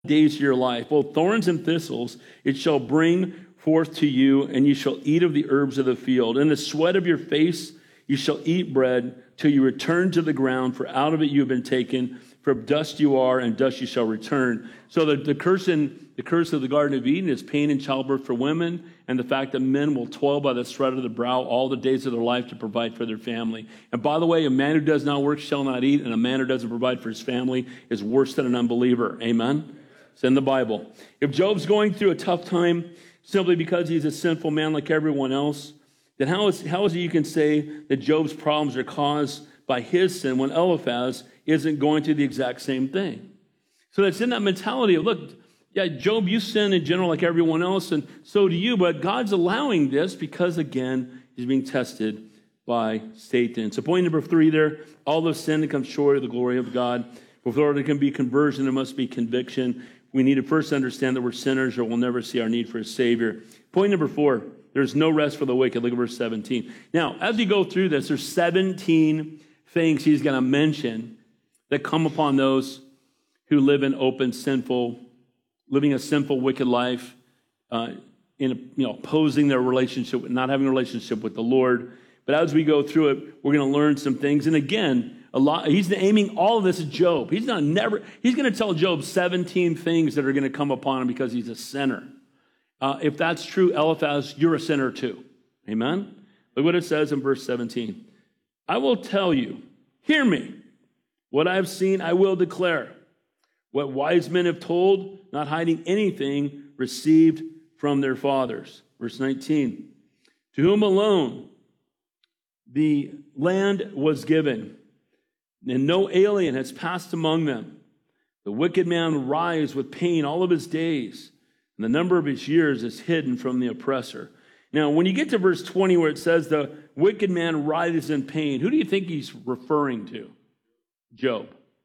days of your life, both thorns and thistles, it shall bring forth to you, and you shall eat of the herbs of the field. In the sweat of your face you shall eat bread till you return to the ground, for out of it you have been taken. For dust you are, and dust you shall return. So the curse of the Garden of Eden is pain and childbirth for women, and the fact that men will toil by the sweat of the brow all the days of their life to provide for their family. And by the way, a man who does not work shall not eat, and a man who doesn't provide for his family is worse than an unbeliever. Amen? It's in the Bible. If Job's going through a tough time simply because he's a sinful man like everyone else, then how is it you can say that Job's problems are caused by his sin when Eliphaz isn't going through the exact same thing? So that's in that mentality of, look, yeah, Job, you sin in general like everyone else, and so do you, but God's allowing this because, again, he's being tested by Satan. So point number 3 there, all of sin that comes short of the glory of God. Before there can be conversion, there must be conviction. We need to first understand that we're sinners or we'll never see our need for a Savior. Point number 4, there's no rest for the wicked. Look at verse 17. Now, as you go through this, there's 17 things he's going to mention that come upon those who live in living a sinful, wicked life, opposing their relationship, not having a relationship with the Lord. But as we go through it, we're going to learn some things. And again, he's aiming all of this at Job. He's going to tell Job 17 things that are going to come upon him because he's a sinner. If that's true, Eliphaz, you're a sinner too. Amen? Look what it says in verse 17. I will tell you, hear me. What I have seen, I will declare. What wise men have told, not hiding anything received from their fathers. Verse 19. To whom alone the land was given, and no alien has passed among them. The wicked man rise with pain all of his days, and the number of his years is hidden from the oppressor. Now, when you get to verse 20 where it says the wicked man writhes in pain, who do you think he's referring to? Job.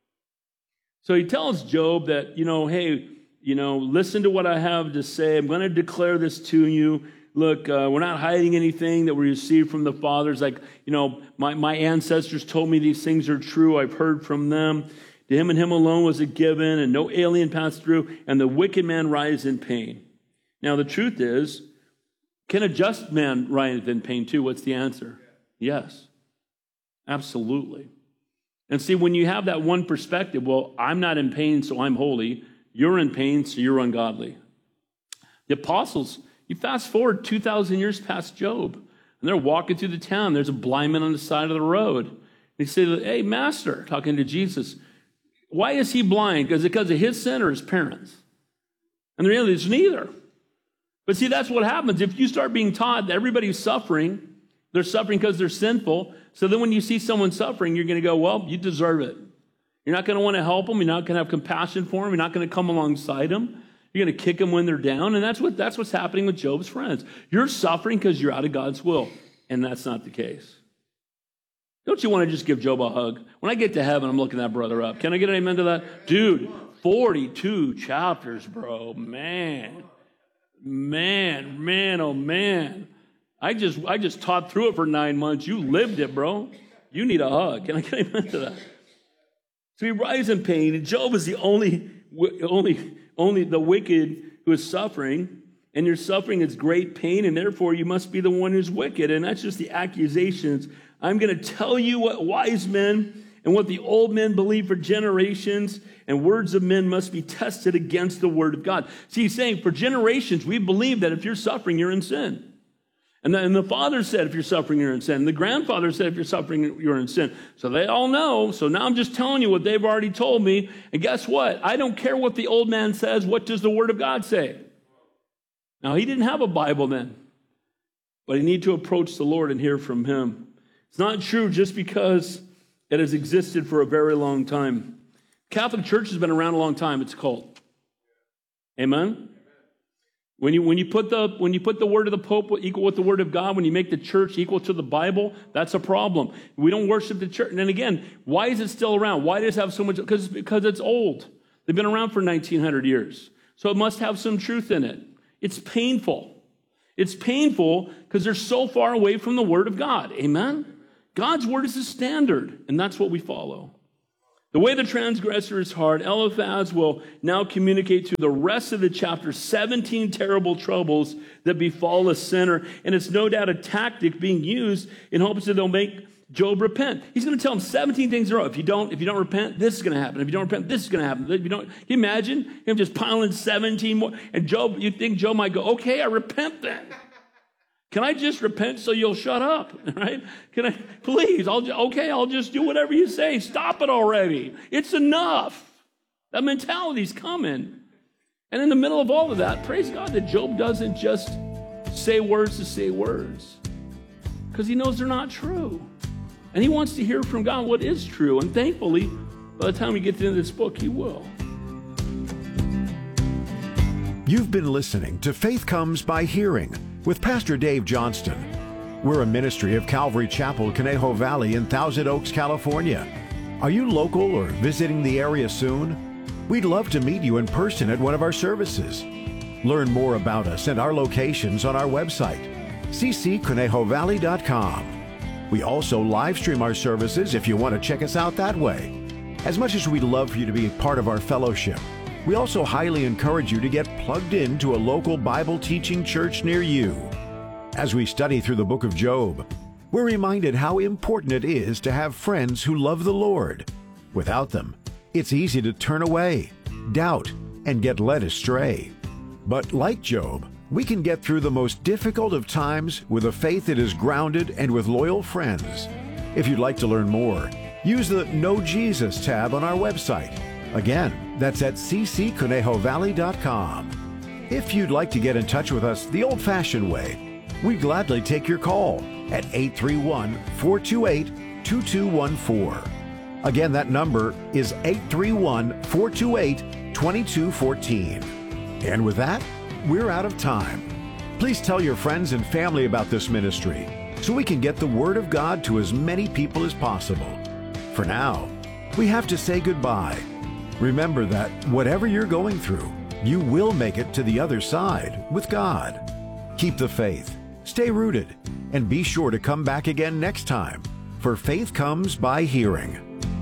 So he tells Job that, hey, listen to what I have to say. I'm going to declare this to you. Look, we're not hiding anything that we received from the fathers. Like, my ancestors told me these things are true. I've heard from them. To him and him alone was it given, and no alien passed through, and the wicked man writhes in pain. Now, the truth is, can a just man writhe in pain too? What's the answer? Yes, absolutely. And see, when you have that one perspective, well, I'm not in pain, so I'm holy. You're in pain, so you're ungodly. The apostles, you fast forward 2,000 years past Job, and they're walking through the town. There's a blind man on the side of the road. They say, hey, Master, talking to Jesus, why is he blind? Because of his sin or his parents? And the reality is neither. But see, that's what happens. If you start being taught that everybody's suffering, they're suffering because they're sinful. So then when you see someone suffering, you're going to go, well, you deserve it. You're not going to want to help them. You're not going to have compassion for them. You're not going to come alongside them. You're going to kick them when they're down. And that's what's happening with Job's friends. You're suffering because you're out of God's will. And that's not the case. Don't you want to just give Job a hug? When I get to heaven, I'm looking that brother up. Can I get an amen to that? Dude, 42 chapters, bro. Man, oh man. I just taught through it for 9 months. You lived it, bro. You need a hug. Can I get amen to that? So he writhes in pain, and Job is the only the wicked who is suffering, and your suffering is great pain, and therefore you must be the one who's wicked. And that's just the accusations. I'm going to tell you what wise men and what the old men believe for generations, and words of men must be tested against the word of God. See, he's saying for generations, we believe that if you're suffering, you're in sin. And the father said, if you're suffering, you're in sin. And the grandfather said, if you're suffering, you're in sin. So they all know. So now I'm just telling you what they've already told me. And guess what? I don't care what the old man says. What does the word of God say? Now, he didn't have a Bible then. But he needed to approach the Lord and hear from him. It's not true just because it has existed for a very long time. Catholic Church has been around a long time. It's a cult. Amen? When you put the word of the Pope equal with the word of God, when you make the church equal to the Bible, that's a problem. We don't worship the church. And then again, why is it still around? Why does it have so much? Because it's old. They've been around for 1,900 years. So it must have some truth in it. It's painful. It's painful because they're so far away from the word of God. Amen? God's word is the standard, and that's what we follow. The way the transgressor is hard, Eliphaz will now communicate through the rest of the chapter 17 terrible troubles that befall a sinner. And it's no doubt a tactic being used in hopes that they'll make Job repent. He's going to tell him 17 things in a row. If you don't repent, this is going to happen. If you don't repent, this is going to happen. If you don't, can you imagine him just piling 17 more? And Job, you think Job might go, okay, I repent then. Can I just repent so you'll shut up, right? Can I, please, I'll just do whatever you say. Stop it already. It's enough. That mentality's coming. And in the middle of all of that, praise God that Job doesn't just say words to say words, because he knows they're not true. And he wants to hear from God what is true. And thankfully, by the time we get to the end of this book, he will. You've been listening to Faith Comes by Hearing with Pastor Dave Johnston. We're a ministry of Calvary Chapel, Conejo Valley in Thousand Oaks, California. Are you local or visiting the area soon? We'd love to meet you in person at one of our services. Learn more about us and our locations on our website, ccconejovalley.com. We also live stream our services if you want to check us out that way. As much as we'd love for you to be part of our fellowship, we also highly encourage you to get plugged into a local Bible teaching church near you. As we study through the book of Job, we're reminded how important it is to have friends who love the Lord. Without them, it's easy to turn away, doubt, and get led astray. But like Job, we can get through the most difficult of times with a faith that is grounded and with loyal friends. If you'd like to learn more, use the Know Jesus tab on our website. Again, that's at ccconejovalley.com. If you'd like to get in touch with us the old-fashioned way, we'd gladly take your call at 831-428-2214. Again, that number is 831-428-2214. And with that, we're out of time. Please tell your friends and family about this ministry so we can get the Word of God to as many people as possible. For now, we have to say goodbye. Remember that whatever you're going through, you will make it to the other side with God. Keep the faith, stay rooted, and be sure to come back again next time, for Faith Comes by Hearing.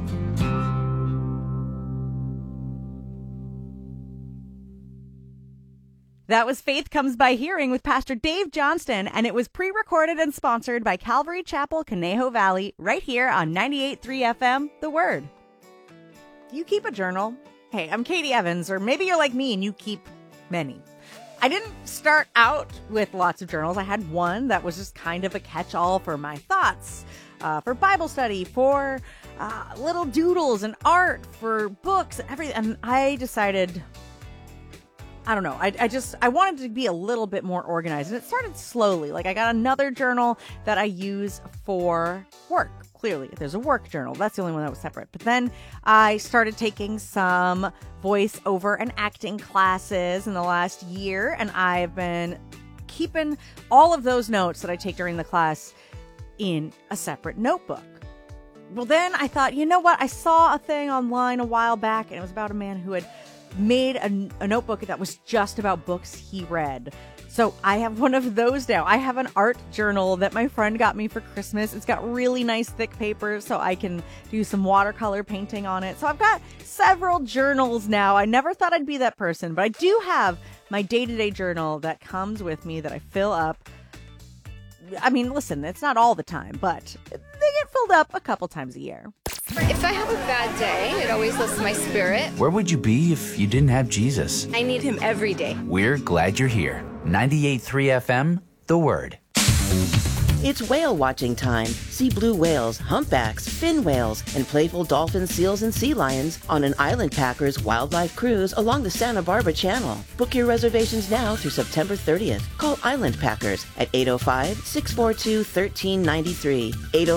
That was Faith Comes by Hearing with Pastor Dave Johnston, and it was pre-recorded and sponsored by Calvary Chapel, Conejo Valley, right here on 98.3 FM, The Word. Do you keep a journal? Hey, I'm Katie Evans, or maybe you're like me and you keep many. I didn't start out with lots of journals. I had one that was just kind of a catch-all for my thoughts, for Bible study, for little doodles and art, for books, everything. And I decided, I don't know, I wanted to be a little bit more organized. And it started slowly. Like, I got another journal that I use for work. Clearly, if there's a work journal, that's the only one that was separate. But then I started taking some voiceover and acting classes in the last year, and I've been keeping all of those notes that I take during the class in a separate notebook. Well, then I thought, you know what? I saw a thing online a while back, and it was about a man who had made a notebook that was just about books he read. So I have one of those now. I have an art journal that my friend got me for Christmas. It's got really nice thick paper so I can do some watercolor painting on it. So I've got several journals now. I never thought I'd be that person, but I do have my day-to-day journal that comes with me that I fill up. I mean, listen, it's not all the time, but they get filled up a couple times a year. If I have a bad day, it always lifts my spirit. Where would you be if you didn't have Jesus? I need him every day. We're glad you're here. 98.3 FM, The Word. It's whale watching time. See blue whales, humpbacks, fin whales, and playful dolphins, seals, and sea lions on an Island Packers wildlife cruise along the Santa Barbara Channel. Book your reservations now through September 30th. Call Island Packers at 805-642-1393.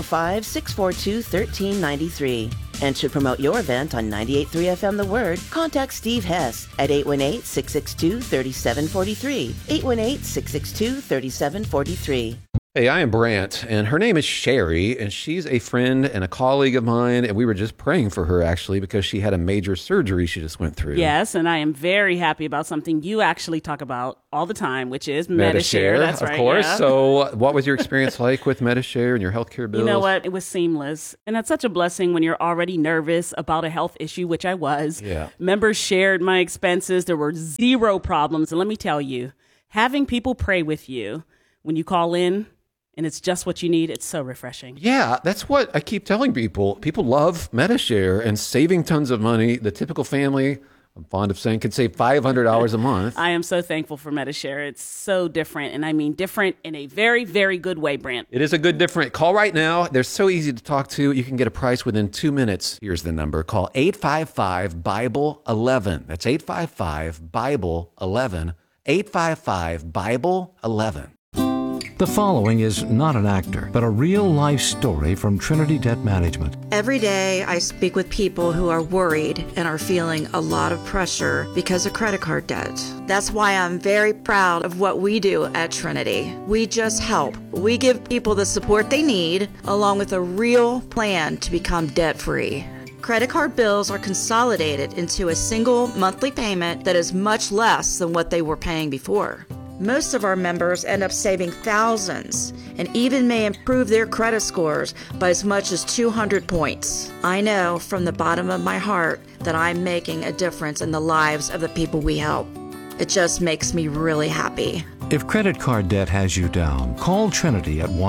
805-642-1393. And to promote your event on 98.3 FM The Word, contact Steve Hess at 818-662-3743. 818-662-3743. Hey, I am Brant, and her name is Sherry, and she's a friend and a colleague of mine, and we were just praying for her, actually, because she had a major surgery she just went through. Yes, and I am very happy about something you actually talk about all the time, which is Medi-Share. That's right. Of course. Yeah. So what was your experience like with Medi-Share and your healthcare bills? You know what? It was seamless. And that's such a blessing when you're already nervous about a health issue, which I was. Yeah. Members shared my expenses. There were zero problems. And let me tell you, having people pray with you when you call in, and it's just what you need, it's so refreshing. Yeah, that's what I keep telling people. People love Medi-Share and saving tons of money. The typical family, I'm fond of saying, can save $500 a month. I am so thankful for Medi-Share. It's so different, and I mean different in a very, very good way, Brant. It is a good different. Call right now. They're so easy to talk to. You can get a price within 2 minutes. Here's the number. Call 855-BIBLE-11. That's 855-BIBLE-11. 855-BIBLE-11. The following is not an actor, but a real-life story from Trinity Debt Management. Every day I speak with people who are worried and are feeling a lot of pressure because of credit card debt. That's why I'm very proud of what we do at Trinity. We just help. We give people the support they need, along with a real plan to become debt-free. Credit card bills are consolidated into a single monthly payment that is much less than what they were paying before. Most of our members end up saving thousands and even may improve their credit scores by as much as 200 points. I know from the bottom of my heart that I'm making a difference in the lives of the people we help. It just makes me really happy. If credit card debt has you down, call Trinity at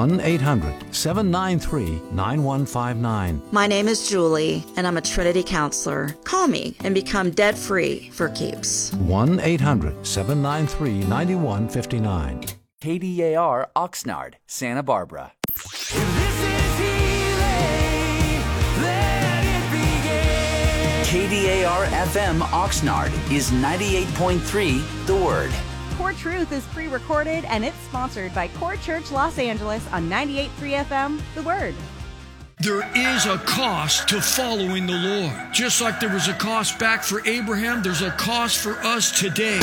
1-800-793-9159. My name is Julie, and I'm a Trinity counselor. Call me and become debt-free for keeps. 1-800-793-9159. KDAR Oxnard, Santa Barbara. KDAR FM Oxnard is 98.3 The Word. Core Truth is pre-recorded and it's sponsored by Core Church Los Angeles on 98.3 FM, The Word. There is a cost to following the Lord. Just like there was a cost back for Abraham, there's a cost for us today.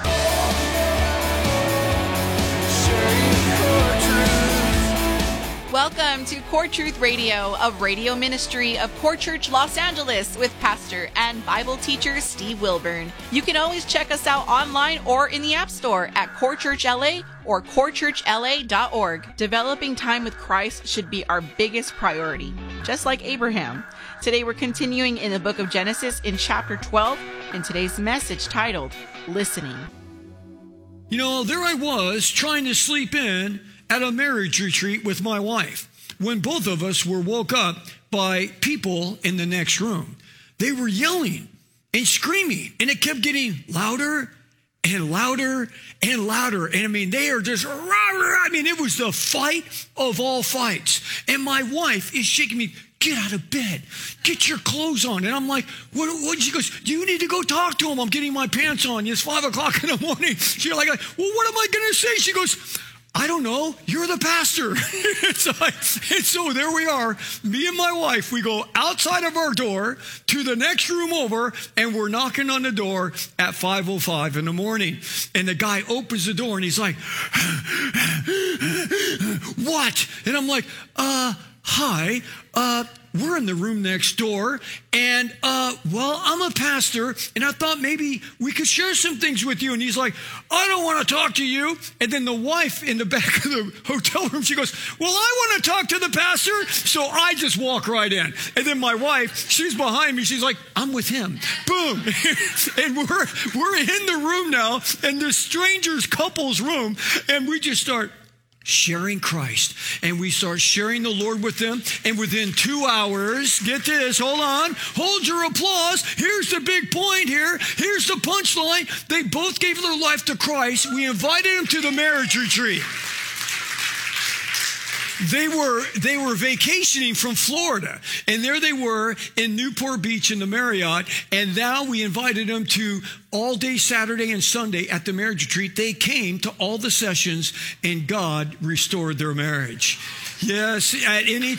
Welcome to Core Truth Radio, a radio ministry of Core Church Los Angeles with pastor and Bible teacher Steve Wilburn. You can always check us out online or in the App Store at Core Church LA or corechurchla.org. Developing time with Christ should be our biggest priority, just like Abraham. Today we're continuing in the book of Genesis in chapter 12, and today's message titled, Listening. You know, there I was trying to sleep in at a marriage retreat with my wife when both of us were woke up by people in the next room. They were yelling and screaming, and it kept getting louder and louder and louder. And I mean, they are just, it was the fight of all fights. And my wife is shaking me, get out of bed, get your clothes on. And I'm like, what? She goes, you need to go talk to him. I'm getting my pants on. It's 5 o'clock in the morning. She's like, well, what am I going to say? She goes, I don't know. You're the pastor. And so there we are. Me and my wife, we go outside of our door to the next room over, and we're knocking on the door at 5:05 in the morning. And the guy opens the door, and he's like, what? And I'm like, hi. We're in the room next door, and, well, I'm a pastor, and I thought maybe we could share some things with you. And he's like, I don't want to talk to you. And then the wife in the back of the hotel room, she goes, well, I want to talk to the pastor. So I just walk right in. And then my wife, she's behind me. She's like, I'm with him. Boom. And we're in the room now, in this stranger's couple's room, and we just start sharing Christ, and we start sharing the Lord with them. And within 2 hours, get this, hold your applause. Here's the big point here. Here's the punchline. They both gave their life to Christ. We invited them to the marriage retreat. They were vacationing from Florida, and there they were in Newport Beach in the Marriott, and now we invited them to all day Saturday and Sunday at the marriage retreat. They came to all the sessions, and God restored their marriage. Yes, at any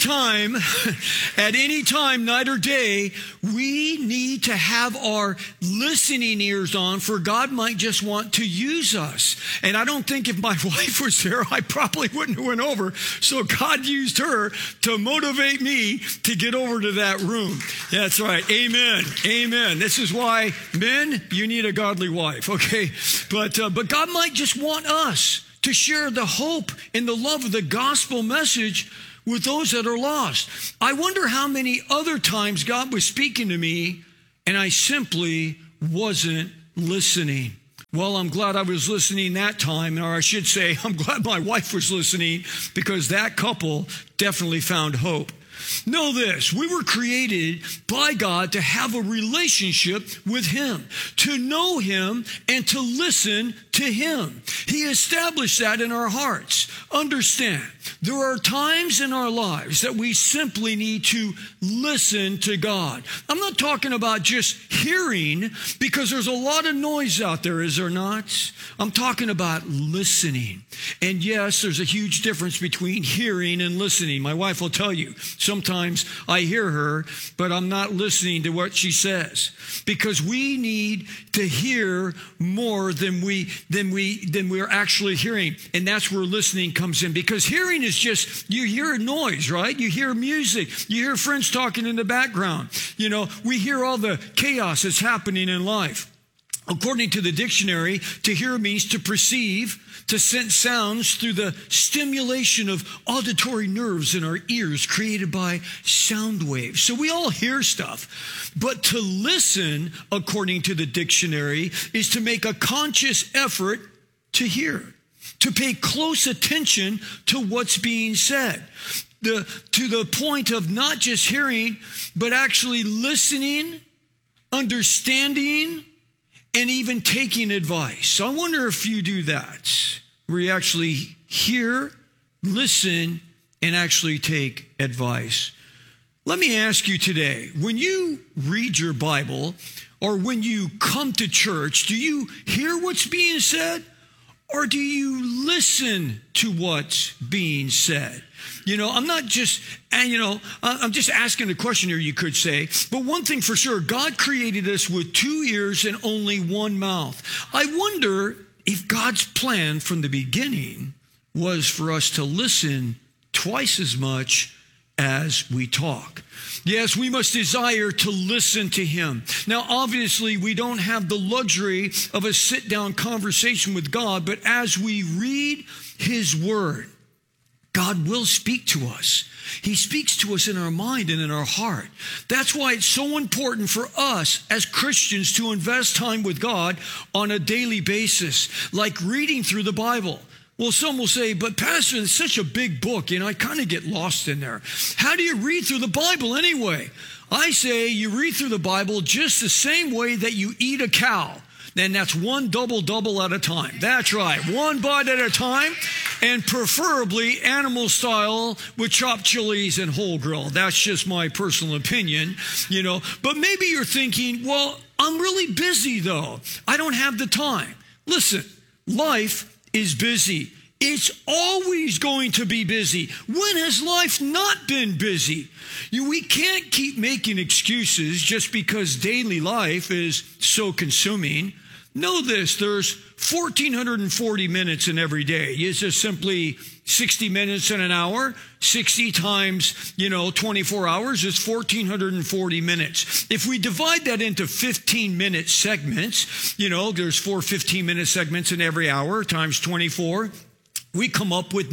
time, night or day, we need to have our listening ears on, for God might just want to use us. And I don't think if my wife was there, I probably wouldn't have went over. So God used her to motivate me to get over to that room. That's right. Amen. Amen. This is why, men, you need a godly wife, okay? But God might just want us to share the hope and the love of the gospel message with those that are lost. I wonder how many other times God was speaking to me and I simply wasn't listening. Well, I'm glad I was listening that time, or I should say, I'm glad my wife was listening, because that couple definitely found hope. Know this, we were created by God to have a relationship with Him, to know Him and to listen to Him. He established that in our hearts. Understand, there are times in our lives that we simply need to listen to God. I'm not talking about just hearing, because there's a lot of noise out there, is there not? I'm talking about listening. And yes, there's a huge difference between hearing and listening. My wife will tell you, sometimes I hear her, but I'm not listening to what she says, because we need to hear more than we're actually hearing. And that's where listening comes in, because hearing is just, you hear noise, right? You hear music, you hear friends talking in the background. You know, we hear all the chaos that's happening in life. According to the dictionary, to hear means to perceive, to sense sounds through the stimulation of auditory nerves in our ears created by sound waves. So we all hear stuff. But to listen, according to the dictionary, is to make a conscious effort to hear, to pay close attention to what's being said, to the point of not just hearing, but actually listening, understanding, and even taking advice. So I wonder if you do that, where you actually hear, listen, and actually take advice. Let me ask you today, when you read your Bible or when you come to church, do you hear what's being said, or do you listen to what's being said? You know, I'm just asking a question here, you could say. But one thing for sure, God created us with 2 ears and only one mouth. I wonder if God's plan from the beginning was for us to listen twice as much as we talk. Yes, we must desire to listen to Him. Now, obviously, we don't have the luxury of a sit-down conversation with God, but as we read His Word, God will speak to us. He speaks to us in our mind and in our heart. That's why it's so important for us as Christians to invest time with God on a daily basis, like reading through the Bible. Well, some will say, but Pastor, it's such a big book, I kind of get lost in there. How do you read through the Bible anyway? I say you read through the Bible just the same way that you eat a cow. Then that's one double at a time. That's right, one bite at a time, and preferably animal style with chopped chilies and whole grill. That's just my personal opinion, But maybe you're thinking, well, I'm really busy though. I don't have the time. Listen, life is busy. It's always going to be busy. When has life not been busy? We can't keep making excuses just because daily life is so consuming. Know this, there's 1,440 minutes in every day. It's just simply 60 minutes in an hour. 60 times, 24 hours is 1,440 minutes. If we divide that into 15-minute segments, there's 4 15-minute segments in every hour times 24. We come up with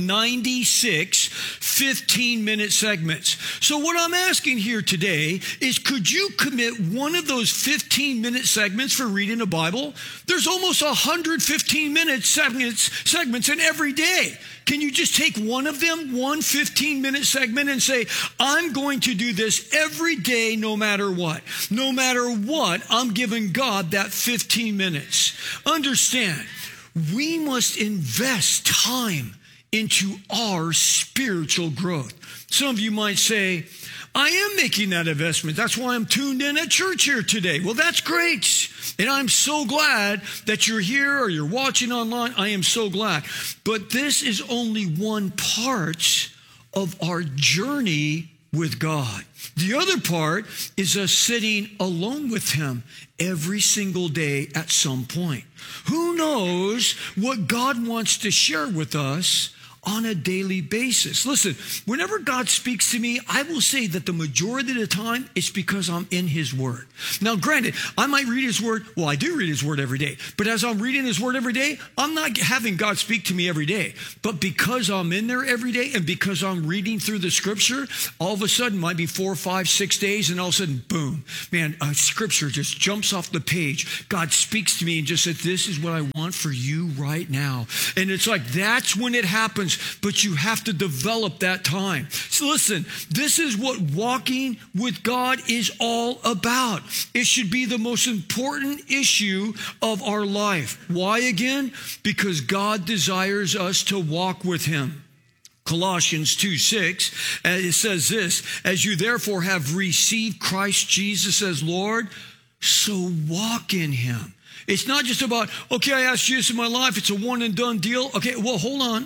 96 15-minute segments. So what I'm asking here today is, could you commit one of those 15-minute segments for reading the Bible? There's almost 115-minute segments in every day. Can you just take one of them, one 15-minute segment, and say, I'm going to do this every day no matter what? No matter what, I'm giving God that 15 minutes. Understand, we must invest time into our spiritual growth. Some of you might say, I am making that investment. That's why I'm tuned in at church here today. Well, that's great. And I'm so glad that you're here or you're watching online. I am so glad. But this is only one part of our journey with God. The other part is us sitting alone with him every single day at some point. Who knows what God wants to share with us on a daily basis? Listen, whenever God speaks to me, I will say that the majority of the time it's because I'm in his word. Now, granted, I might read his word. Well, I do read his word every day. But as I'm reading his word every day, I'm not having God speak to me every day. But because I'm in there every day and because I'm reading through the scripture, all of a sudden, might be 4, 5, 6 days, and all of a sudden, boom, man, scripture just jumps off the page. God speaks to me and just said, this is what I want for you right now. And it's like, that's when it happens. But you have to develop that time. So listen, this is what walking with God is all about. It should be the most important issue of our life. Why again? Because God desires us to walk with him. Colossians 2:6, it says this, as you therefore have received Christ Jesus as Lord, so walk in him. It's not just about, okay, I asked Jesus in my life, it's a one and done deal. Okay, well, hold on.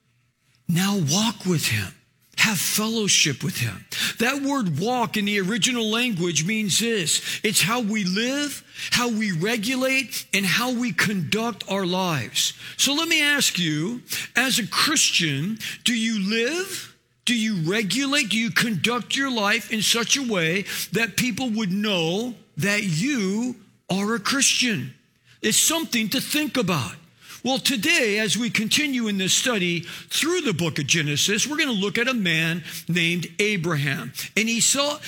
Now walk with him. Have fellowship with him. That word walk in the original language means this. It's how we live, how we regulate, and how we conduct our lives. So let me ask you, as a Christian, do you live? Do you regulate? Do you conduct your life in such a way that people would know that you are a Christian? It's something to think about. Well, today, as we continue in this study through the book of Genesis, we're going to look at a man named Abraham. And he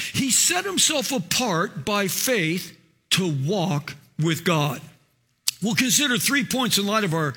set himself apart by faith to walk with God. We'll consider 3 points in light of our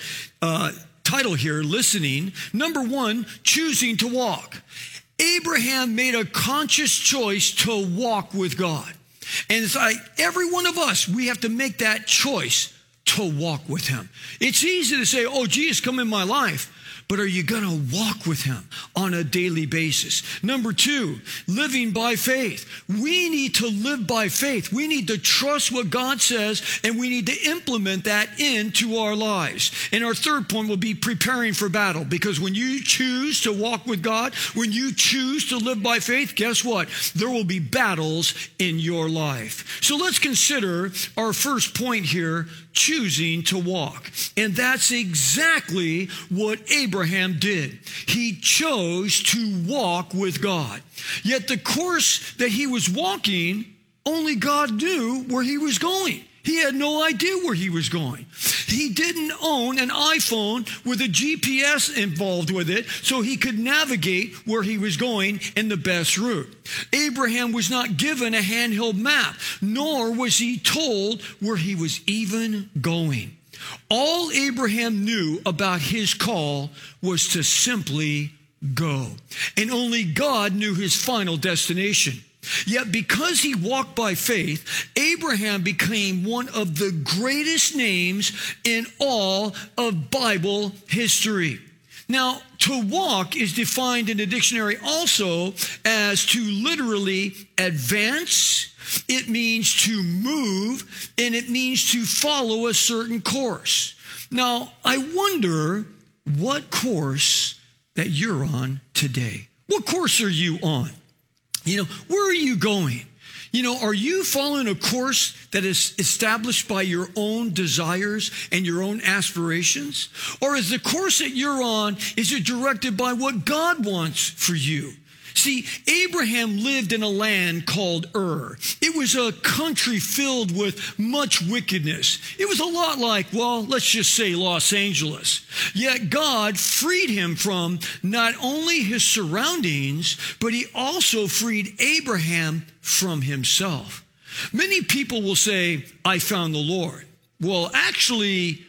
title here, listening. Number one, choosing to walk. Abraham made a conscious choice to walk with God. And it's like every one of us, we have to make that choice to walk with him. It's easy to say, oh, Jesus, come in my life. But are you going to walk with him on a daily basis? Number two, living by faith. We need to live by faith. We need to trust what God says, and we need to implement that into our lives. And our third point will be preparing for battle, because when you choose to walk with God, when you choose to live by faith, guess what? There will be battles in your life. So let's consider our first point here, choosing to walk. And that's exactly what Abraham did. He chose to walk with God. Yet the course that he was walking, only God knew where he was going. He had no idea where he was going. He didn't own an iPhone with a GPS involved with it so he could navigate where he was going in the best route. Abraham was not given a handheld map, nor was he told where he was even going. All Abraham knew about his call was to simply go. And only God knew his final destination. Yet because he walked by faith, Abraham became one of the greatest names in all of Bible history. Now, to walk is defined in the dictionary also as to literally advance. It means to move, and it means to follow a certain course. Now, I wonder what course that you're on today. What course are you on? Where are you going? Are you following a course that is established by your own desires and your own aspirations? Or is the course that you're on, is it directed by what God wants for you? See, Abraham lived in a land called Ur. It was a country filled with much wickedness. It was a lot like, well, let's just say Los Angeles. Yet God freed him from not only his surroundings, but he also freed Abraham from himself. Many people will say, I found the Lord. Well, actually,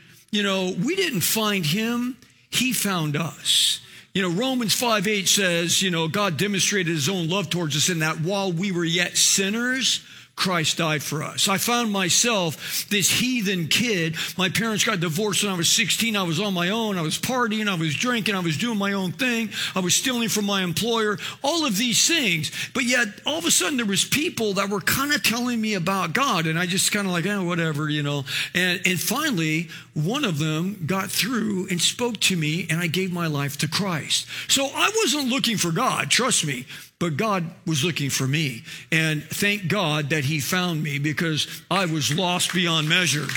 we didn't find him. He found us. Romans 5:8 says, God demonstrated his own love towards us in that while we were yet sinners, Christ died for us. I found myself this heathen kid. My parents got divorced when I was 16. I was on my own. I was partying. I was drinking. I was doing my own thing. I was stealing from my employer. All of these things. But yet, all of a sudden, there was people that were kind of telling me about God. And I just kind of like, whatever, you know. And finally, one of them got through and spoke to me, and I gave my life to Christ. So I wasn't looking for God, trust me. But God was looking for me. And thank God that he found me, because I was lost beyond measure.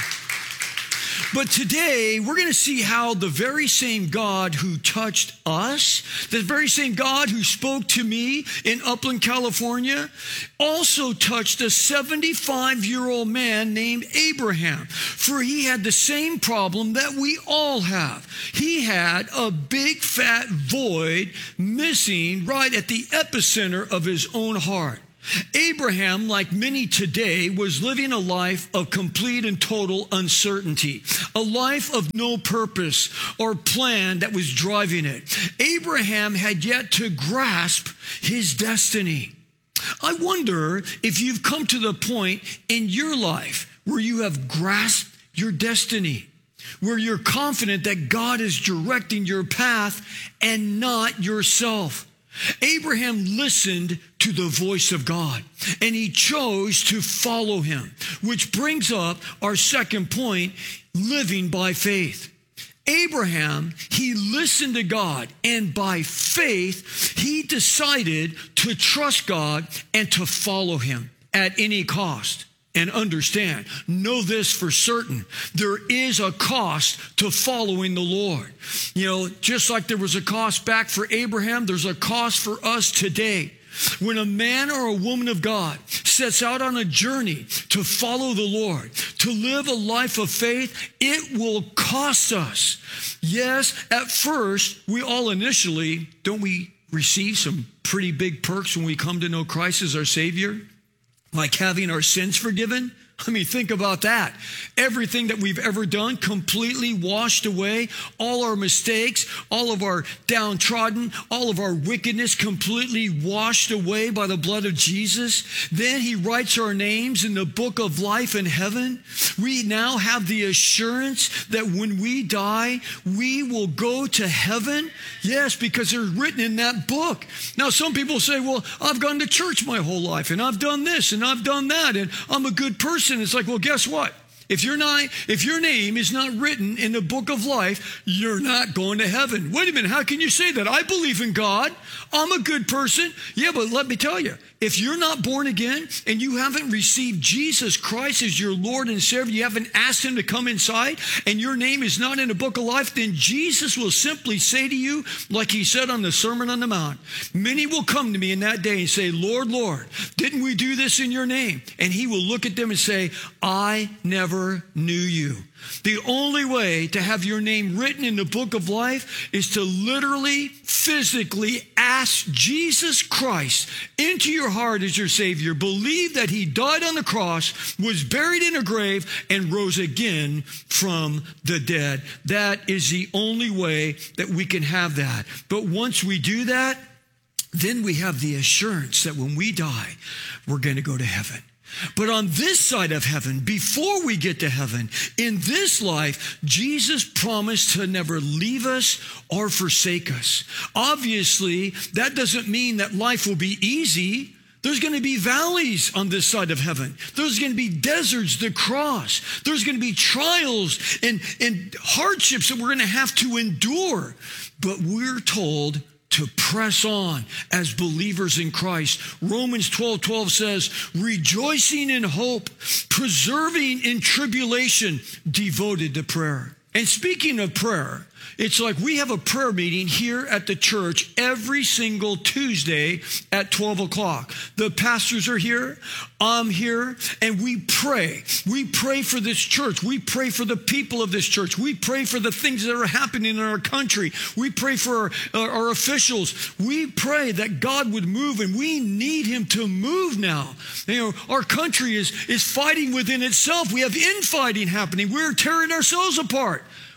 But today, we're going to see how the very same God who touched us, the very same God who spoke to me in Upland, California, also touched a 75-year-old man named Abraham. For he had the same problem that we all have. He had a big fat void missing right at the epicenter of his own heart. Abraham, like many today, was living a life of complete and total uncertainty, a life of no purpose or plan that was driving it. Abraham had yet to grasp his destiny. I wonder if you've come to the point in your life where you have grasped your destiny, where you're confident that God is directing your path and not yourself. Abraham listened to the voice of God, and he chose to follow him, which brings up our second point, living by faith. Abraham, he listened to God, and by faith, he decided to trust God and to follow him at any cost. And understand, know this for certain, there is a cost to following the Lord. You know, just like there was a cost back for Abraham, there's a cost for us today. When a man or a woman of God sets out on a journey to follow the Lord, to live a life of faith, it will cost us. Yes, at first, we all initially, don't we receive some pretty big perks when we come to know Christ as our Savior? Like having our sins forgiven? I mean, think about that. Everything that we've ever done completely washed away. All our mistakes, all of our downtrodden, all of our wickedness completely washed away by the blood of Jesus. Then he writes our names in the book of life in heaven. We now have the assurance that when we die, we will go to heaven. Yes, because they're written in that book. Now, some people say, well, I've gone to church my whole life, and I've done this, and I've done that, and I'm a good person. It's like, well, guess what? If your name is not written in the book of life, you're not going to heaven. Wait a minute, how can you say that? I believe in God. I'm a good person. Yeah, but let me tell you, if you're not born again and you haven't received Jesus Christ as your Lord and Savior, you haven't asked him to come inside, and your name is not in the book of life, then Jesus will simply say to you, like he said on the Sermon on the Mount, many will come to me in that day and say, Lord, Lord, didn't we do this in your name? And he will look at them and say, I never knew you. The only way to have your name written in the book of life is to literally, physically ask Jesus Christ into your heart as your Savior. Believe that he died on the cross, was buried in a grave, and rose again from the dead. That is the only way that we can have that. But once we do that, then we have the assurance that when we die, we're going to go to heaven. But on this side of heaven, before we get to heaven, in this life, Jesus promised to never leave us or forsake us. Obviously, that doesn't mean that life will be easy. There's going to be valleys on this side of heaven. There's going to be deserts to cross. There's going to be trials and hardships that we're going to have to endure. But we're told to press on as believers in Christ. Romans 12:12 says, rejoicing in hope, persevering in tribulation, devoted to prayer. And speaking of prayer, it's like we have a prayer meeting here at the church every single Tuesday at 12 o'clock. The pastors are here, I'm here, and we pray. We pray for this church. We pray for the people of this church. We pray for the things that are happening in our country. We pray for our officials. We pray that God would move, and we need him to move now. You know, our country is fighting within itself. We have infighting happening. We're tearing ourselves apart.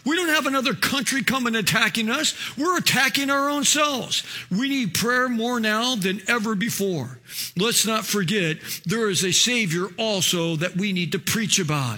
We don't have another country coming attacking us. We're attacking our own selves. We need prayer more now than ever before. Let's not forget there is a Savior also that we need to preach about,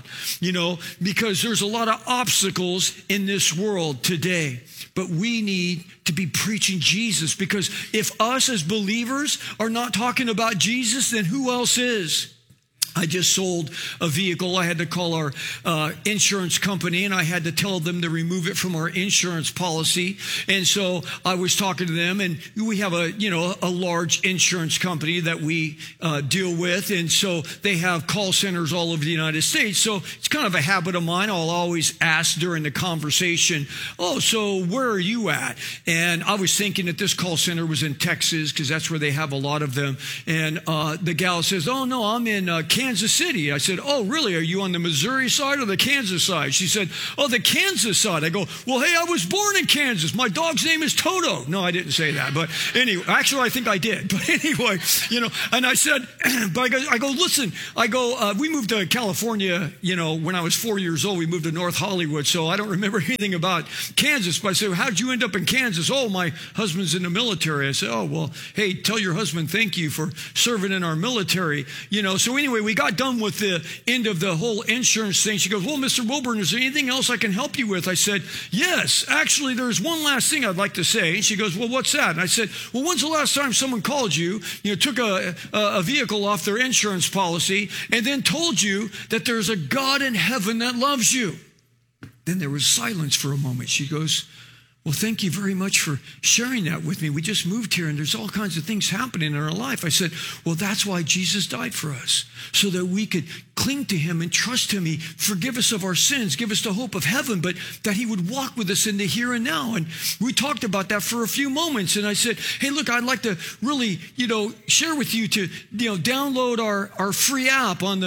because there's a lot of obstacles in this world today. But we need to be preaching Jesus, because if us as believers are not talking about Jesus, then who else is? I just sold a vehicle. I had to call our insurance company, and I had to tell them to remove it from our insurance policy. And so I was talking to them, and we have a large insurance company that we deal with. And so they have call centers all over the United States. So it's kind of a habit of mine. I'll always ask during the conversation, oh, so where are you at? And I was thinking that this call center was in Texas, because that's where they have a lot of them. And the gal says, oh, no, I'm in Kansas City. I said, oh, really? Are you on the Missouri side or the Kansas side? She said, oh, the Kansas side. I go, well, hey, I was born in Kansas. My dog's name is Toto. No, I didn't say that. But anyway, actually, I think I did. But anyway, and I said, but I go, listen, we moved to California, when I was 4 years old. We moved to North Hollywood. So I don't remember anything about Kansas. But I said, how'd you end up in Kansas? Oh, my husband's in the military. I said, oh, well, hey, tell your husband thank you for serving in our military. So anyway, we got done with the end of the whole insurance thing. She goes, well, Mr. Wilburn, is there anything else I can help you with? I said, yes, actually, there's one last thing I'd like to say. And she goes, well, what's that? And I said, well, when's the last time someone called you, took a vehicle off their insurance policy, and then told you that there's a God in heaven that loves you? Then there was silence for a moment. She goes, well, thank you very much for sharing that with me. We just moved here, and there's all kinds of things happening in our life. I said, well, that's why Jesus died for us, so that we could cling to him and trust him. He forgive us of our sins, give us the hope of heaven, but that he would walk with us in the here and now. And we talked about that for a few moments. And I said, hey, look, I'd like to really, share with you to, download our free app on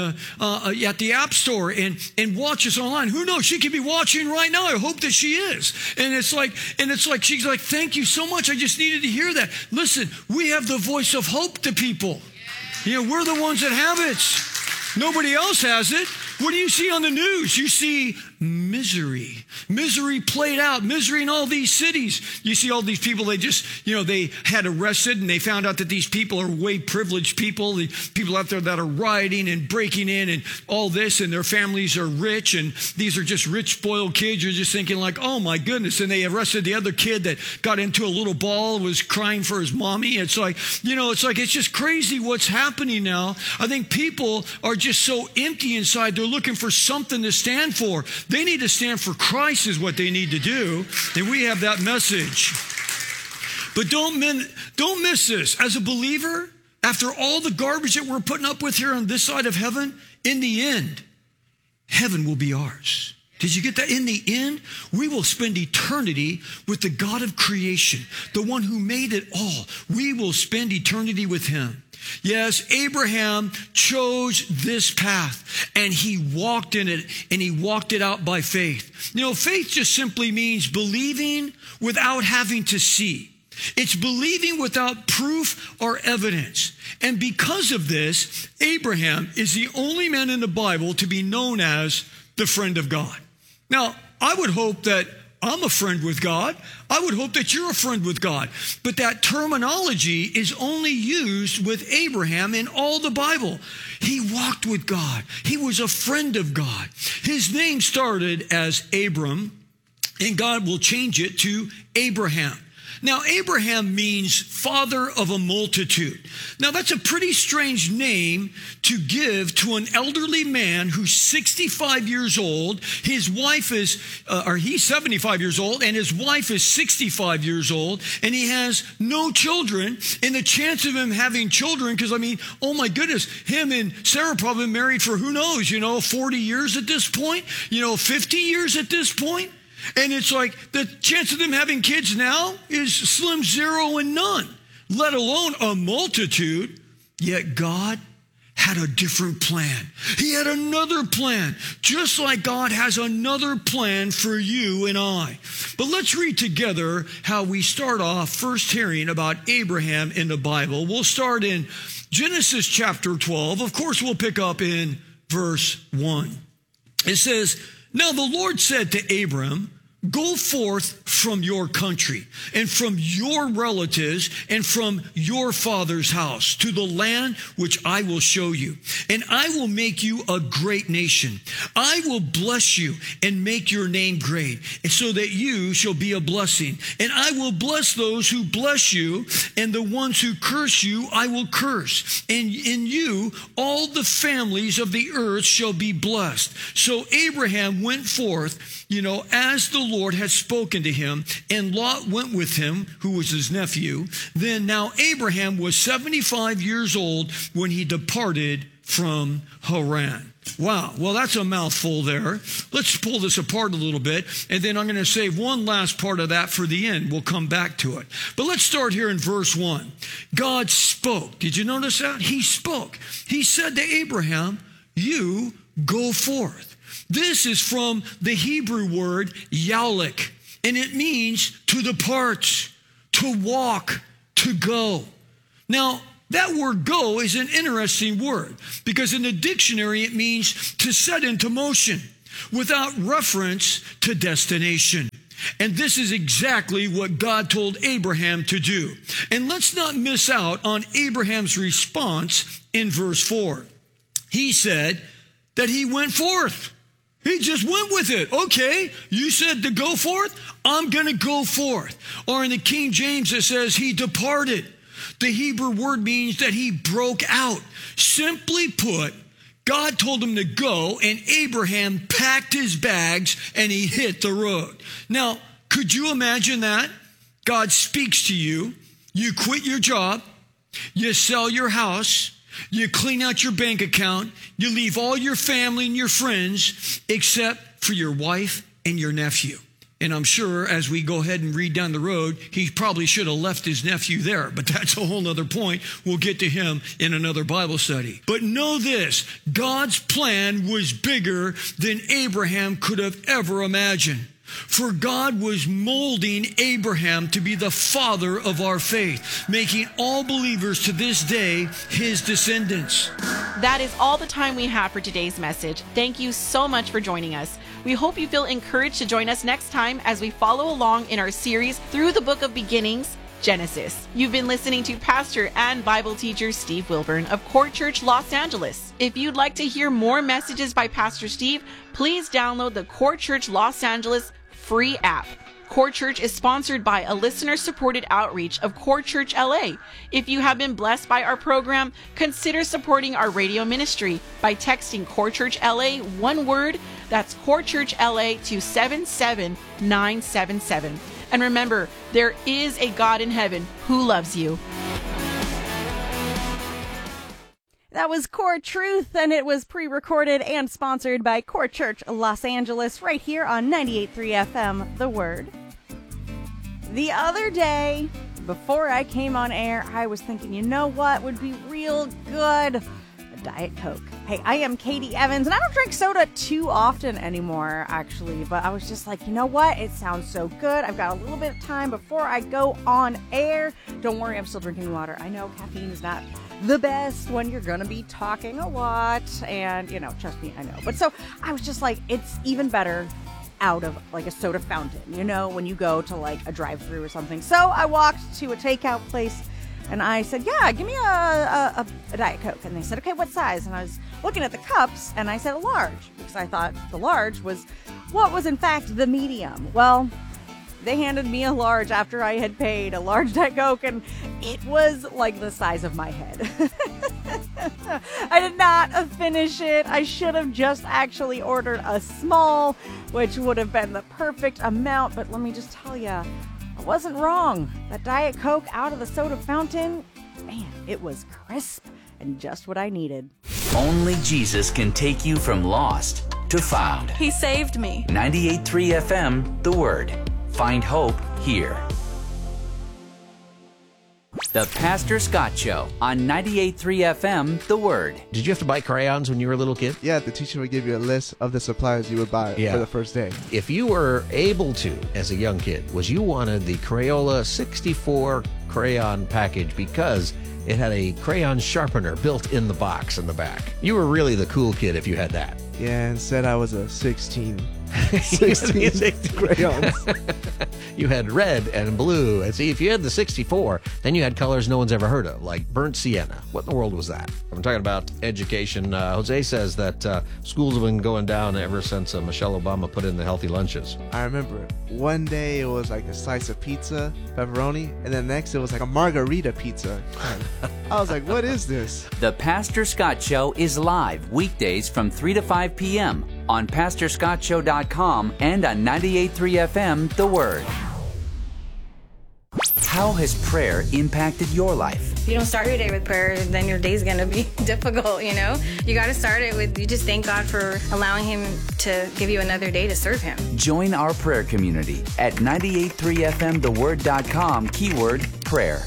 at the App Store and watch us online. Who knows? She could be watching right now. I hope that she is. And it's like, she's like, thank you so much. I just needed to hear that. Listen, we have the voice of hope to people. We're the ones that have it. Nobody else has it. What do you see on the news? You see misery. Misery played out. Misery in all these cities. You see all these people, they just, they had arrested, and they found out that these people are way privileged people. The people out there that are rioting and breaking in and all this, and their families are rich, and these are just rich, spoiled kids. You're just thinking like, oh my goodness. And they arrested the other kid that got into a little ball, was crying for his mommy. It's like, it's just crazy what's happening now. I think people are just so empty inside. They're looking for something to stand for. They need to stand for Christ is what they need to do. And we have that message. But don't miss this. As a believer, after all the garbage that we're putting up with here on this side of heaven, in the end, heaven will be ours. Did you get that? In the end, we will spend eternity with the God of creation, the one who made it all. We will spend eternity with him. Yes, Abraham chose this path, and he walked in it, and he walked it out by faith. Faith just simply means believing without having to see. It's believing without proof or evidence. And because of this, Abraham is the only man in the Bible to be known as the friend of God. Now, I would hope that I'm a friend with God. I would hope that you're a friend with God. But that terminology is only used with Abraham in all the Bible. He walked with God. He was a friend of God. His name started as Abram, and God will change it to Abraham. Now, Abraham means father of a multitude. Now, that's a pretty strange name to give to an elderly man who's 65 years old. His wife is, he's 75 years old, and his wife is 65 years old, and he has no children. And the chance of him having children, because oh my goodness, him and Sarah probably been married for who knows, 40 years at this point, 50 years at this point. And it's like the chance of them having kids now is slim, zero, and none, let alone a multitude. Yet God had a different plan. He had another plan, just like God has another plan for you and I. But let's read together how we start off first hearing about Abraham in the Bible. We'll start in Genesis chapter 12. Of course, we'll pick up in verse 1. It says, now the Lord said to Abram, go forth from your country and from your relatives and from your father's house to the land which I will show you. And I will make you a great nation. I will bless you and make your name great, and so that you shall be a blessing. And I will bless those who bless you, and the ones who curse you I will curse. And in you all the families of the earth shall be blessed. So Abraham went forth, as the Lord had spoken to him, and Lot went with him, who was his nephew. Then now Abraham was 75 years old when he departed from Haran. Wow, well, that's a mouthful there. Let's pull this apart a little bit, and then I'm going to save one last part of that for the end. We'll come back to it. But let's start here in verse 1. God spoke. Did you notice that? He spoke. He said to Abraham, you go forth. This is from the Hebrew word yalek, and it means to depart, to walk, to go. Now, that word go is an interesting word because in the dictionary it means to set into motion without reference to destination. And this is exactly what God told Abraham to do. And let's not miss out on Abraham's response in verse 4. He said that he went forth. He just went with it. Okay, you said to go forth, I'm going to go forth. Or in the King James it says he departed. The Hebrew word means that he broke out. Simply put, God told him to go, and Abraham packed his bags and he hit the road. Now, could you imagine that? God speaks to you, you quit your job, you sell your house, you clean out your bank account, you leave all your family and your friends except for your wife and your nephew. And I'm sure as we go ahead and read down the road, he probably should have left his nephew there, but that's a whole nother point. We'll get to him in another Bible study. But know this, God's plan was bigger than Abraham could have ever imagined. For God was molding Abraham to be the father of our faith, making all believers to this day his descendants. That is all the time we have for today's message. Thank you so much for joining us. We hope you feel encouraged to join us next time as we follow along in our series through the book of beginnings, Genesis. You've been listening to pastor and Bible teacher Steve Wilburn of Court Church, Los Angeles. If you'd like to hear more messages by Pastor Steve, please download the Court Church Los Angeles free app. Court Church is sponsored by a listener-supported outreach of Court Church LA. If you have been blessed by our program, consider supporting our radio ministry by texting Court Church LA, one word, that's Court Church LA to 77977. And remember, there is a God in heaven who loves you. That was Core Truth, and it was pre-recorded and sponsored by Court Church Los Angeles right here on 98.3 FM, The Word. The other day, before I came on air, I was thinking, you know what would be real good? A Diet Coke. Hey, I am Katie Evans, and I don't drink soda too often anymore, actually, but I was just like, you know what? It sounds so good. I've got a little bit of time before I go on air. Don't worry, I'm still drinking water. I know caffeine is not the best when you're gonna be talking a lot, and trust me, I know. But so I was just like, it's even better out of like a soda fountain, when you go to like a drive-thru or something. So I walked to a takeout place and I said, yeah, give me a Diet Coke. And they said, okay, what size? And I was looking at the cups and I said a large, because I thought the large was what was in fact the medium. Well, they handed me a large after I had paid, a large Diet Coke, and it was like the size of my head. I did not finish it. I should have just actually ordered a small, which would have been the perfect amount. But let me just tell you, I wasn't wrong. That Diet Coke out of the soda fountain, man, it was crisp and just what I needed. Only Jesus can take you from lost to found. He saved me. 98.3 FM, The Word. Find hope here. The Pastor Scott Show on 98.3 FM, The Word. Did you have to buy crayons when you were a little kid? Yeah, the teacher would give you a list of the supplies you would buy for the first day. If you were able to, as a young kid, you wanted the Crayola 64 crayon package because it had a crayon sharpener built in the box in the back. You were really the cool kid if you had that. Yeah, and said I was a 16 60 crayons. You had red and blue. And see, if you had the 64, then you had colors no one's ever heard of, like burnt sienna. What in the world was that? I'm talking about education. Jose says that schools have been going down ever since Michelle Obama put in the healthy lunches. I remember one day it was like a slice of pizza, pepperoni, and then next it was like a margarita pizza. I was like, what is this? The Pastor Scott Show is live weekdays from 3 to 5 p.m. on PastorScottShow.com and on 98.3 FM, The Word. How has prayer impacted your life? If you don't start your day with prayer, then your day's going to be difficult, you know? You got to start it with, you just thank God for allowing Him to give you another day to serve Him. Join our prayer community at 98.3FMTheWord.com, keyword prayer.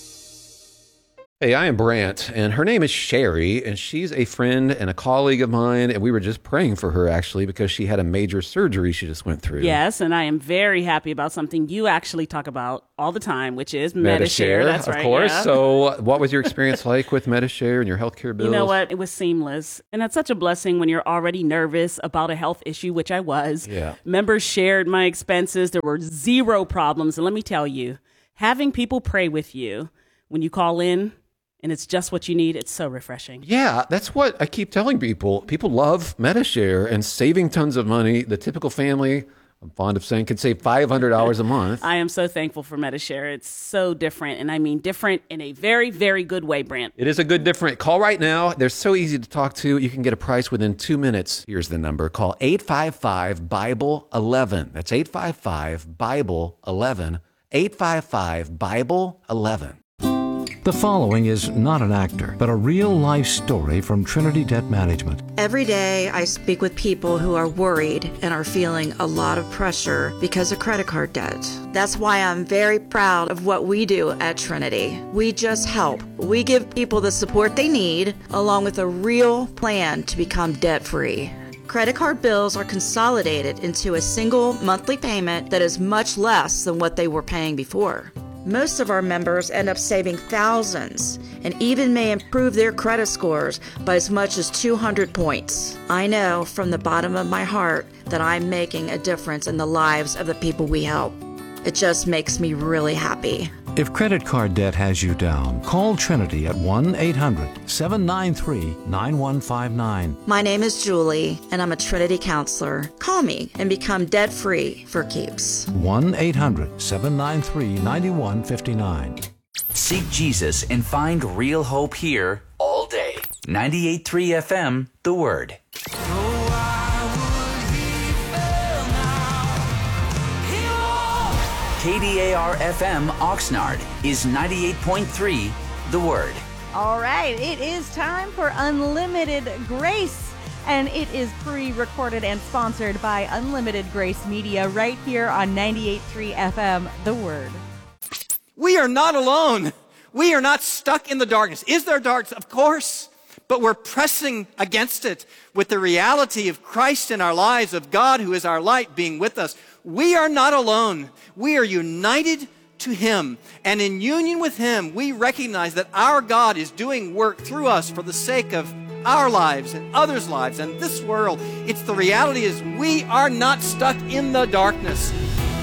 Hey, I am Brant, and her name is Sherry, and she's a friend and a colleague of mine, and we were just praying for her, actually, because she had a major surgery she just went through. Yes, and I am very happy about something you actually talk about all the time, which is Medi-Share. That's right, of course. Yeah. So what was your experience like with Medi-Share and your healthcare bills? You know what? It was seamless. And that's such a blessing when you're already nervous about a health issue, which I was. Yeah. Members shared my expenses. There were zero problems. And let me tell you, having people pray with you when you call in, and it's just what you need, it's so refreshing. Yeah, that's what I keep telling people. People love Medi-Share and saving tons of money. The typical family, I'm fond of saying, could save $500 a month. I am so thankful for Medi-Share. It's so different, and I mean different in a very, very good way, Brant. It is a good different. Call right now. They're so easy to talk to. You can get a price within 2 minutes. Here's the number. Call 855-BIBLE-11. That's 855-BIBLE-11. 855-BIBLE-11. The following is not an actor, but a real-life story from Trinity Debt Management. Every day I speak with people who are worried and are feeling a lot of pressure because of credit card debt. That's why I'm very proud of what we do at Trinity. We just help. We give people the support they need, along with a real plan to become debt-free. Credit card bills are consolidated into a single monthly payment that is much less than what they were paying before. Most of our members end up saving thousands and even may improve their credit scores by as much as 200 points. I know from the bottom of my heart that I'm making a difference in the lives of the people we help. It just makes me really happy. If credit card debt has you down, call Trinity at 1-800-793-9159. My name is Julie, and I'm a Trinity counselor. Call me and become debt-free for keeps. 1-800-793-9159. Seek Jesus and find real hope here all day. 98.3 FM, The Word. KDAR-FM Oxnard is 98.3 The Word. All right, it is time for Unlimited Grace, and it is pre-recorded and sponsored by Unlimited Grace Media right here on 98.3 FM, The Word. We are not alone. We are not stuck in the darkness. Is there darkness? Of course. But we're pressing against it with the reality of Christ in our lives, of God who is our light being with us. We are not alone. We are united to Him. And in union with Him, we recognize that our God is doing work through us for the sake of our lives and others' lives and this world. It's the reality is we are not stuck in the darkness.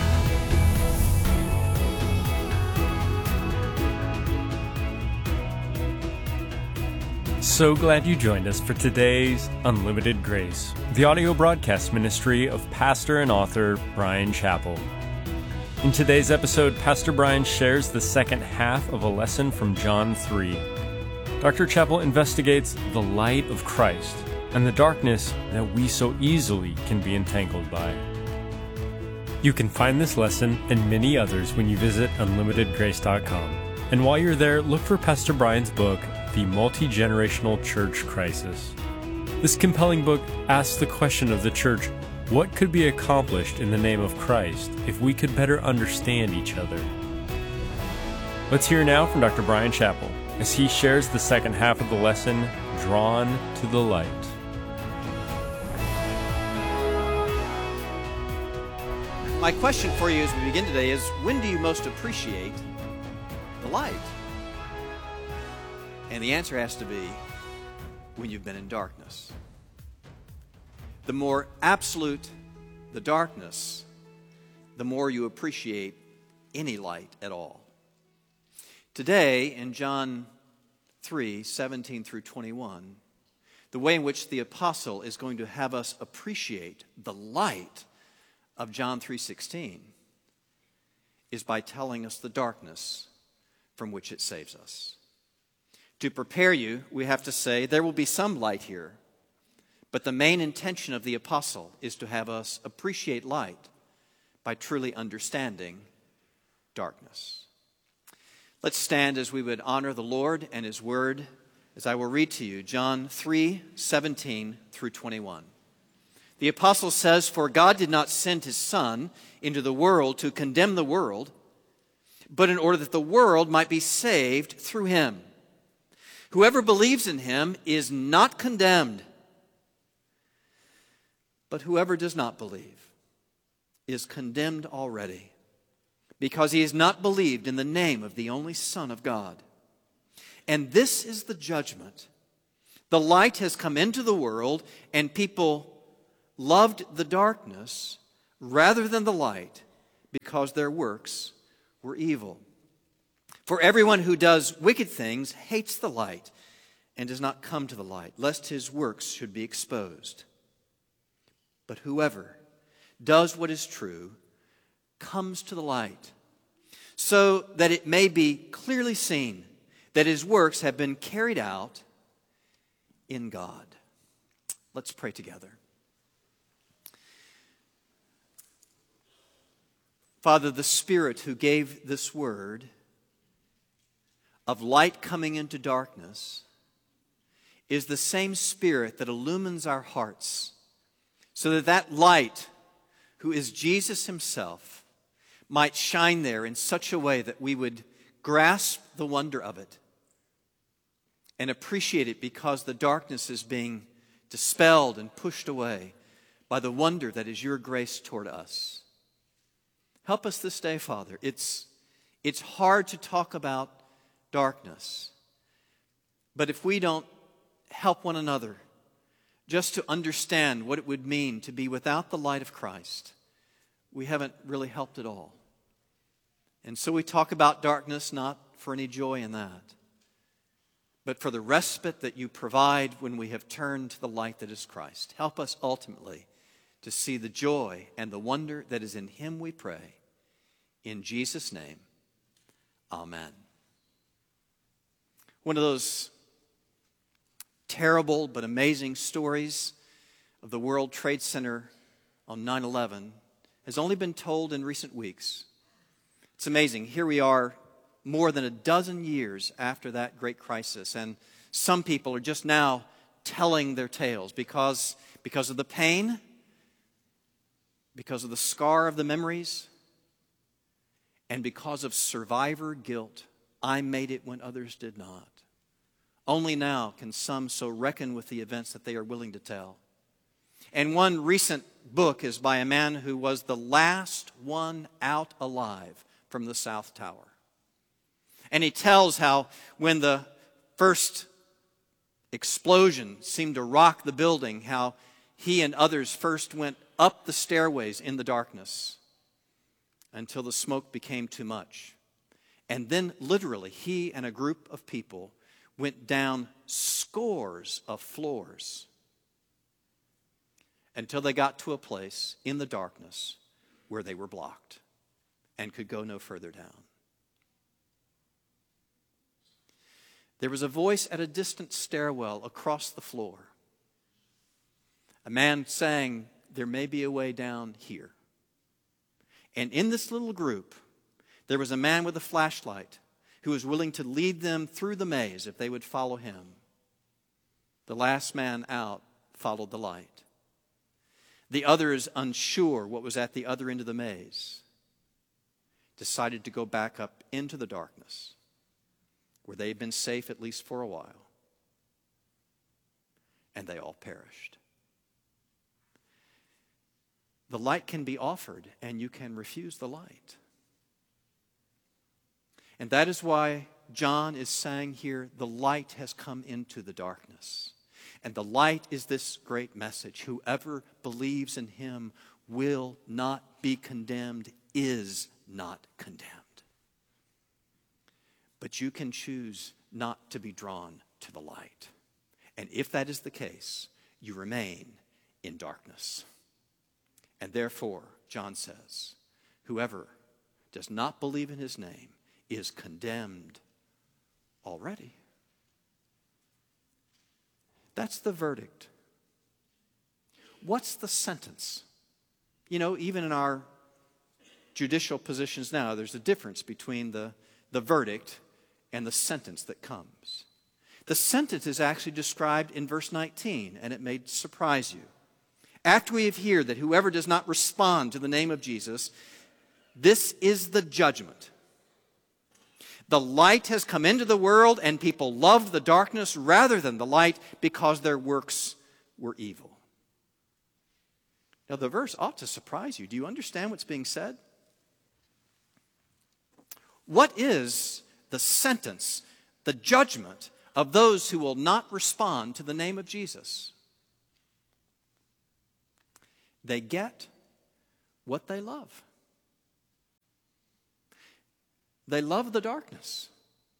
So glad you joined us for today's Unlimited Grace, the audio broadcast ministry of pastor and author Bryan Chapell. In today's episode, Pastor Bryan shares the second half of a lesson from John 3. Dr. Chapell investigates the light of Christ and the darkness that we so easily can be entangled by. You can find this lesson and many others when you visit unlimitedgrace.com. And while you're there, look for Pastor Bryan's book, The Multi-Generational Church Crisis. This compelling book asks the question of the church, what could be accomplished in the name of Christ if we could better understand each other? Let's hear now from Dr. Bryan Chapell as he shares the second half of the lesson, Drawn to the Light. My question for you as we begin today is, when do you most appreciate the light? And the answer has to be when you've been in darkness. The more absolute, the darkness, the more you appreciate any light at all. Today, in John 3:17 through 21, the way in which the apostle is going to have us appreciate the light of John 3:16 is by telling us the darkness from which it saves us. To prepare you, we have to say there will be some light here, but the main intention of the apostle is to have us appreciate light by truly understanding darkness. Let's stand as we would honor the Lord and His Word as I will read to you John 3:17 through 21. The apostle says, "For God did not send His Son into the world to condemn the world, but in order that the world might be saved through Him. Whoever believes in Him is not condemned, but whoever does not believe is condemned already, because he has not believed in the name of the only Son of God. And this is the judgment. The light has come into the world, and people loved the darkness rather than the light, because their works were evil. For everyone who does wicked things hates the light and does not come to the light, lest his works should be exposed. But whoever does what is true comes to the light, so that it may be clearly seen that his works have been carried out in God." Let's pray together. Father, the Spirit who gave this word of light coming into darkness is the same Spirit that illumines our hearts, so that that light, who is Jesus Himself, might shine there in such a way that we would grasp the wonder of it and appreciate it, because the darkness is being dispelled and pushed away by the wonder that is your grace toward us. Help us this day, Father. It's hard to talk about darkness, but if we don't help one another just to understand what it would mean to be without the light of Christ, we haven't really helped at all. And so we talk about darkness not for any joy in that, but for the respite that you provide when we have turned to the light that is Christ. Help us ultimately to see the joy and the wonder that is in Him, we pray. In Jesus' name, amen. One of those terrible but amazing stories of the World Trade Center on 9/11 has only been told in recent weeks. It's amazing. Here we are more than a dozen years after that great crisis, and some people are just now telling their tales because of the pain, because of the scar of the memories, and because of survivor guilt. I made it when others did not. Only now can some so reckon with the events that they are willing to tell. And one recent book is by a man who was the last one out alive from the South Tower. And he tells how when the first explosion seemed to rock the building, how he and others first went up the stairways in the darkness until the smoke became too much. And then literally he and a group of people went down scores of floors until they got to a place in the darkness where they were blocked and could go no further down. There was a voice at a distant stairwell across the floor. A man saying, "There may be a way down here." And in this little group, there was a man with a flashlight who was willing to lead them through the maze if they would follow him. The last man out followed the light. The others, unsure what was at the other end of the maze, decided to go back up into the darkness, where they had been safe at least for a while. And they all perished. The light can be offered, and you can refuse the light. And that is why John is saying here, the light has come into the darkness. And the light is this great message: whoever believes in Him will not be condemned is not condemned. But you can choose not to be drawn to the light. And if that is the case, you remain in darkness. And therefore, John says, whoever does not believe in his name is condemned already. That's the verdict. What's the sentence? You know, even in our judicial positions now, there's a difference between the verdict and the sentence that comes. The sentence is actually described in verse 19, and it may surprise you. After we have heard that whoever does not respond to the name of Jesus, this is the judgment. The light has come into the world, and people loved the darkness rather than the light because their works were evil. Now, the verse ought to surprise you. Do you understand what's being said? What is the sentence, the judgment of those who will not respond to the name of Jesus? They get what they love. They love the darkness,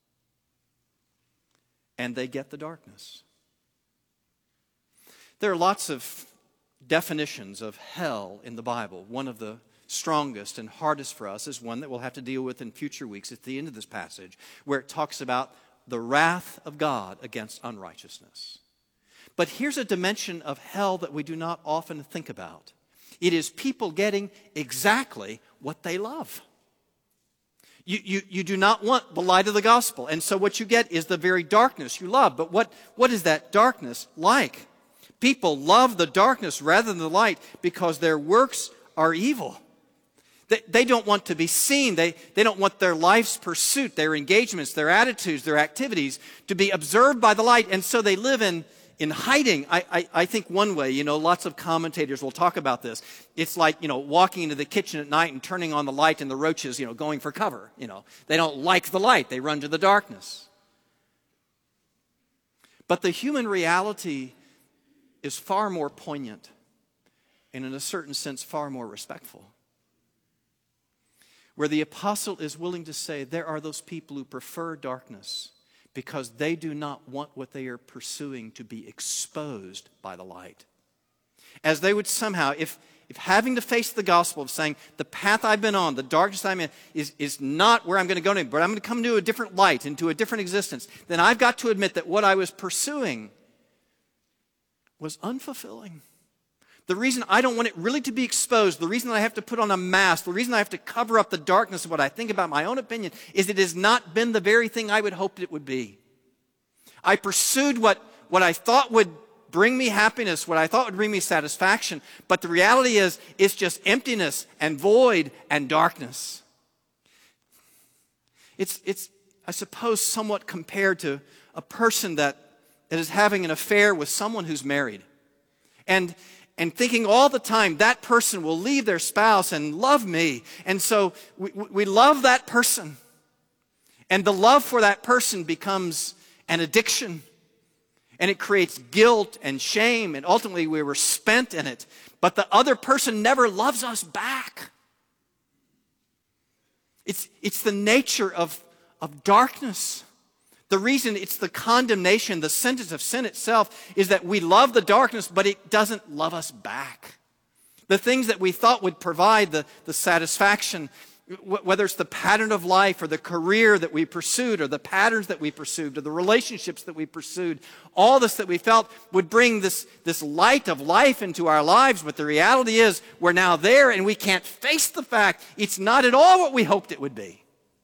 and they get the darkness. There are lots of definitions of hell in the Bible. One of the strongest and hardest for us is one that we'll have to deal with in future weeks at the end of this passage, where it talks about the wrath of God against unrighteousness. But here's a dimension of hell that we do not often think about. It is people getting exactly what they love. You do not want the light of the gospel, and so what you get is the very darkness you love. But what is that darkness like? People love the darkness rather than the light because their works are evil. They don't want to be seen. They don't want their life's pursuit, their engagements, their attitudes, their activities to be observed by the light, and so they live in hiding. I think one way, lots of commentators will talk about this. It's like, walking into the kitchen at night and turning on the light and the roaches, going for cover. They don't like the light. They run to the darkness. But the human reality is far more poignant and in a certain sense far more respectful. Where the apostle is willing to say there are those people who prefer darkness because they do not want what they are pursuing to be exposed by the light. As they would somehow, if having to face the gospel of saying, the path I've been on, the darkness I'm in, is not where I'm going to go to, but I'm going to come to a different light, into a different existence, then I've got to admit that what I was pursuing was unfulfilling. The reason I don't want it really to be exposed, the reason I have to put on a mask, the reason I have to cover up the darkness of what I think about my own opinion is it has not been the very thing I would hope it would be. I pursued what I thought would bring me happiness, what I thought would bring me satisfaction, but the reality is it's just emptiness and void and darkness. It's I suppose, somewhat compared to a person that is having an affair with someone who's married. And thinking all the time, that person will leave their spouse and love me. And so we love that person. And the love for that person becomes an addiction. And it creates guilt and shame. And ultimately we were spent in it. But the other person never loves us back. It's the nature of darkness. The reason it's the condemnation, the sentence of sin itself, is that we love the darkness, but it doesn't love us back. The things that we thought would provide the satisfaction, whether it's the pattern of life or the career that we pursued or the patterns that we pursued or the relationships that we pursued, all this that we felt would bring this light of life into our lives, but the reality is we're now there and we can't face the fact it's not at all what we hoped it would be.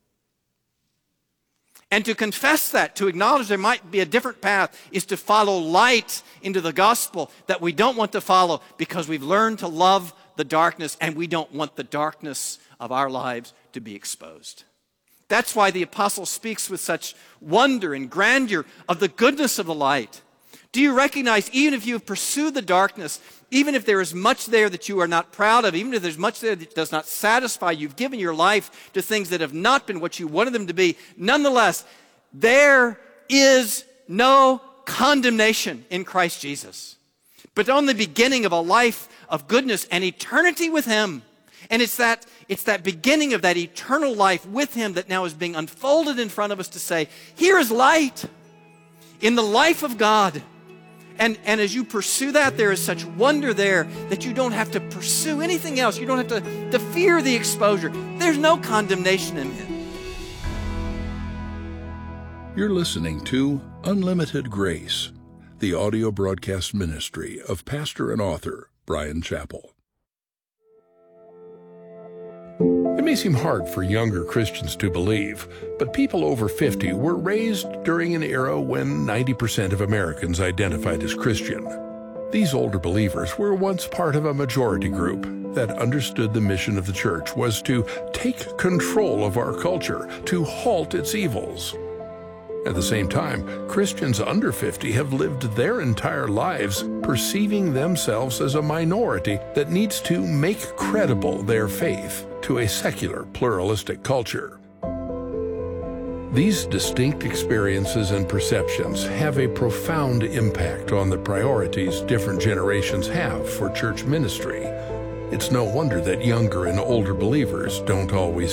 And to confess that, to acknowledge there might be a different path, is to follow light into the gospel that we don't want to follow because we've learned to love the darkness and we don't want the darkness of our lives to be exposed. That's why the apostle speaks with such wonder and grandeur of the goodness of the light. Do you recognize, even if you have pursued the darkness, even if there is much there that you are not proud of, even if there's much there that does not satisfy, you've given your life to things that have not been what you wanted them to be, nonetheless, there is no condemnation in Christ Jesus. but only the beginning of a life of goodness and eternity with Him. And it's that beginning of that eternal life with Him that now is being unfolded in front of us to say, here is light in the life of God. And as you pursue that, there is such wonder there that you don't have to pursue anything else. You don't have to fear the exposure. There's no condemnation in Him. You're listening to Unlimited Grace, the audio broadcast ministry of pastor and author Bryan Chapell. It may seem hard for younger Christians to believe, but people over 50 were raised during an era when 90% of Americans identified as Christian. These older believers were once part of a majority group that understood the mission of the church was to take control of our culture, to halt its evils. At the same time, Christians under 50 have lived their entire lives perceiving themselves as a minority that needs to make credible their faith to a secular, pluralistic culture. These distinct experiences and perceptions have a profound impact on the priorities different generations have for church ministry. It's no wonder that younger and older believers don't always